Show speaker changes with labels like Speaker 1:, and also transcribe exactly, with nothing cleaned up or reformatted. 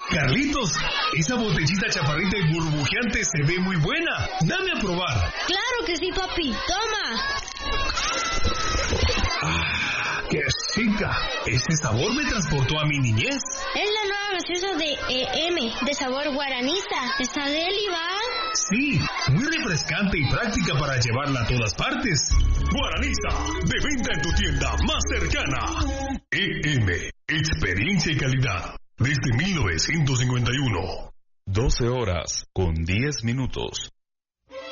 Speaker 1: Carlitos, esa botellita chaparrita y burbujeante se ve muy buena. Dame a probar.
Speaker 2: Claro que sí, papi. Toma.
Speaker 1: Ah, ¡qué chica! Este sabor me transportó a mi niñez.
Speaker 2: Es la nueva gaseosa de E M, de sabor guaranista. ¿Está deli, va?
Speaker 1: Sí, muy refrescante y práctica para llevarla a todas partes. Guaranista, de venta en tu tienda más cercana. E M, experiencia y calidad. Desde mil novecientos cincuenta y uno.
Speaker 3: doce horas con diez minutos.